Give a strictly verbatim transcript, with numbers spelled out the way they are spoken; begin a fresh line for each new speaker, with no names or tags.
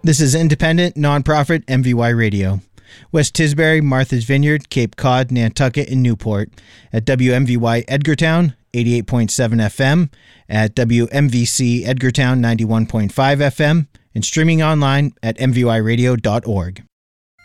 This is independent, nonprofit M V Y Radio. West Tisbury, Martha's Vineyard, Cape Cod, Nantucket, and Newport. At W M V Y Edgartown, eighty-eight point seven F M. At W M V C Edgartown, ninety-one point five F M. And streaming online at m v y radio dot org.